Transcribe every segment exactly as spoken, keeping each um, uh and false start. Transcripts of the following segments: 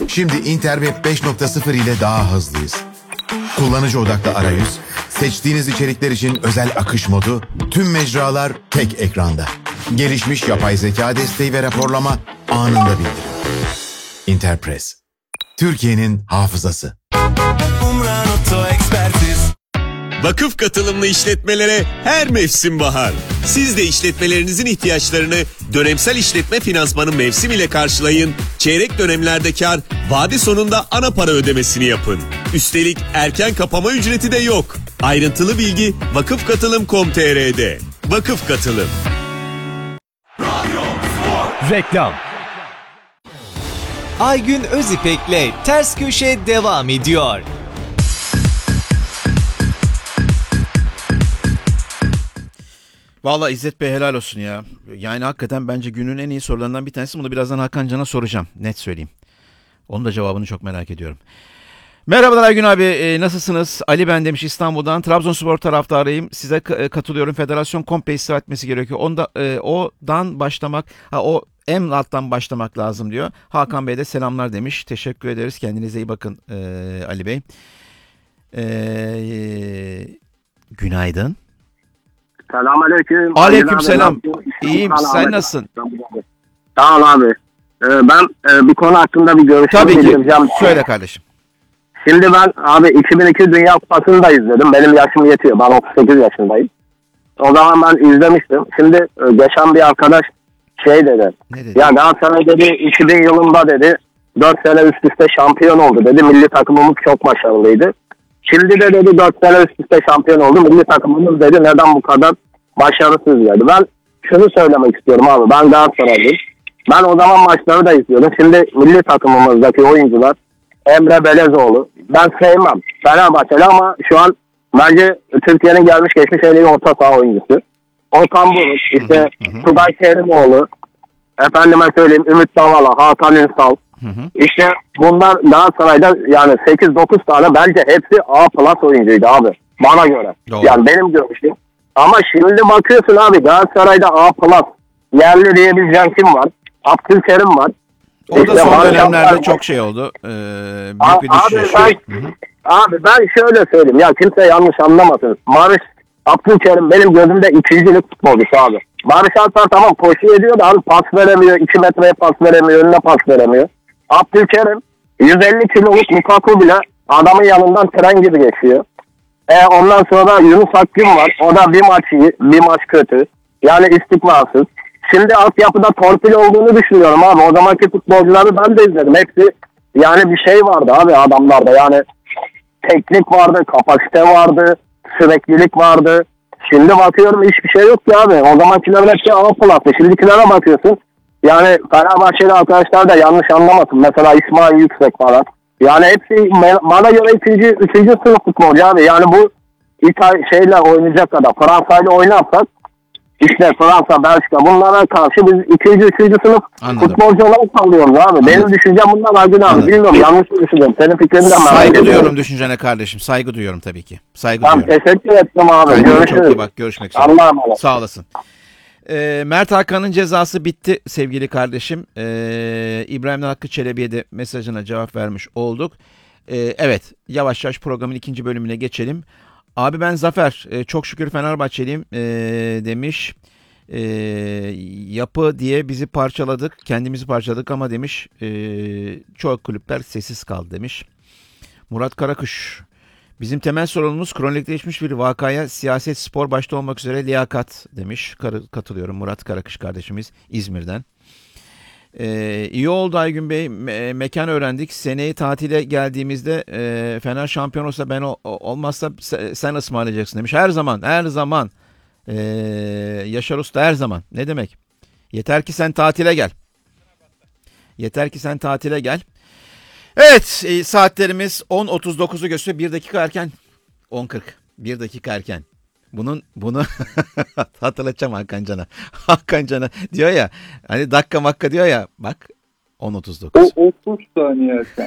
Şimdi Interweb beş nokta sıfır ile daha hızlıyız. Kullanıcı odaklı arayüz, seçtiğiniz içerikler için özel akış modu, tüm mecralar tek ekranda. Gelişmiş yapay zeka desteği ve raporlama anında bildirim. Interpress, Türkiye'nin hafızası. Umran Oto Ekspertiz. Vakıf katılımlı işletmelere her mevsim bahar. Siz de işletmelerinizin ihtiyaçlarını dönemsel işletme finansmanı mevsim ile karşılayın. Çeyrek dönemlerde kar, vade sonunda ana para ödemesini yapın. Üstelik erken kapama ücreti de yok. Ayrıntılı bilgi vakıf katılım nokta com nokta tr'de. Vakıf Katılım. Reklam. Aygün Özipek'le Ters Köşe devam ediyor. Vallahi İzzet Bey helal olsun ya. Yani hakikaten bence günün en iyi sorularından bir tanesi. Bunu birazdan Hakan Can'a soracağım. Net söyleyeyim. Onun da cevabını çok merak ediyorum. Merhabalar Aygün abi, e, nasılsınız? Ali ben demiş İstanbul'dan. Trabzonspor taraftarıyım. Size k- katılıyorum. Federasyon komple istifa etmesi gerekiyor. Onda e, odan başlamak, ha o en alttan başlamak lazım diyor. Hakan Bey de selamlar demiş. Teşekkür ederiz. Kendinize iyi bakın e, Ali Bey. E, e, günaydın. Selamünaleyküm. Aleyküm selam. İyiyim. Sen nasılsın? Sağ ol abi. Ee, ben e, bir konu hakkında bir görüşümü Tabii ki. bildireceğim. Söyle kardeşim. Şimdi ben abi iki bin iki Dünya Kupası'nı da izledim. Benim yaşım yetiyor. Ben otuz sekiz yaşındayım. O zaman ben izlemiştim. Şimdi e, geçen bir arkadaş şey dedi. Ne dedi? Ya Galatasaray dedi iki bin yılında dedi dört sene üst üste şampiyon oldu dedi. Milli takımımız çok başarılıydı. Şimdi de dedi dört sene üst üste şampiyon oldu. Milli takımımız dedi neden bu kadar başarısız dedi. Ben şunu söylemek istiyorum abi. Ben Galatasaraylıyım. Ben o zaman maçları da izliyordum. Şimdi milli takımımızdaki oyuncular Emre Belezoğlu. Ben sevmem. Fenerbahçeli ama şu an bence Türkiye'nin gelmiş geçmiş en iyi orta saha oyuncusu. Okan Buruk, işte Tugay Kerimoğlu, efendime söyleyeyim Ümit Davala, Hakan Ünsal. Hı hı. İşte bunlar Galatasaray'da yani sekiz dokuz tane bence hepsi A plus oyuncuydu abi. Bana göre. Doğru. Yani benim görüşüm. Ama şimdi bakıyorsun abi Galatasaray'da A plus yerli diyebileceğin kim var? Abdülkerim var. O da İşte son Barış dönemlerde Alper var. çok şey oldu. Ee, büyük A- bir abi düşüş. ben, Hı hı. abi ben şöyle söyleyeyim ya kimse yanlış anlamasın. Barış Abdülkerim benim gözümde ikincilik futbolcusu abi. Barış Alper tamam koşu ediyor da hani pas veremiyor. iki metreye pas veremiyor. Önüne pas veremiyor. Abdülkerim yüz elli kiloluk Lukaku bile adamın yanından tren gibi geçiyor. E, ondan sonra Yunus Akgün var. O da bir maç iyi, bir maç kötü. Yani istikrarsız. Şimdi altyapıda torpil olduğunu düşünüyorum abi. O zamanki futbolcuları ben de izledim. Hepsi yani bir şey vardı abi adamlarda. Yani teknik vardı, kapasite vardı, süreklilik vardı. Şimdi bakıyorum hiçbir şey yok ki abi. O zamankilerin hepsi A platı. Şimdikilere bakıyorsun. Yani Fenerbahçeli arkadaşlar da yanlış anlamasın. Mesela İsmail Yüksek falan. Yani hepsi bana göre ikinci, üçüncü sınıf futbolcu abi. Yani bu İtalya şeyle oynayacak kadar Fransa'yla oynarsak işte Fransa, Belçika bunlara karşı biz ikinci, üçüncü sınıf Anladım. futbolcu olarak kalıyoruz abi. Anladım. Benim düşüncem bundan Aygün abi. Bilmiyorum yanlış mı düşünüyorum. Senin fikrinden merak Saygı ediyorum. duyuyorum düşüncene kardeşim. Saygı duyuyorum tabii ki. Saygı Tamam duyuyorum. teşekkür ettim abi. Kendine Görüşürüz. çok iyi bak. Görüşmek üzere. Allah'a emanet. Sağ olasın. Ee, Mert Hakan'ın cezası bitti sevgili kardeşim. Ee, İbrahim Hakkı Çelebi'ye de mesajına cevap vermiş olduk. Ee, evet yavaş yavaş programın ikinci bölümüne geçelim. Abi ben Zafer e, çok şükür Fenerbahçeliyim e, demiş. E, yapı diye bizi parçaladık, kendimizi parçaladık ama demiş e, çoğu kulüpler sessiz kaldı demiş. Murat Karakuş, bizim temel sorunumuz kronikleşmiş bir vakaya siyaset, spor başta olmak üzere liyakat demiş. Kar- katılıyorum Murat Karakuş kardeşimiz İzmir'den. Ee, iyi oldu Aygün Bey. Me- mekan öğrendik. Seneyi tatile geldiğimizde e, Fener şampiyon olsa ben o- o- olmazsa se- sen ısmarlayacaksın demiş. Her zaman, her zaman. Ee, Yaşar Usta her zaman. Ne demek? Yeter ki sen tatile gel. Yeter ki sen tatile gel. Evet, e, saatlerimiz on otuz dokuzu gösteriyor. Bir dakika erken. on kırk. Bir dakika erken. Bunun bunu hatırlatacağım Hakan Can'a. Hakan Can'a diyor ya hani dakika makka diyor ya bak on otuz dokuz. O otuz saniye erken.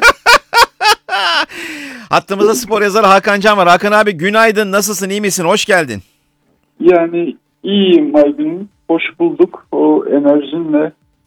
Hattımızda spor yazarı Hakan Can var. Hakan abi günaydın, nasılsın, iyi misin, hoş geldin. Yani iyiyim Aygün. Hoş bulduk. O enerjinle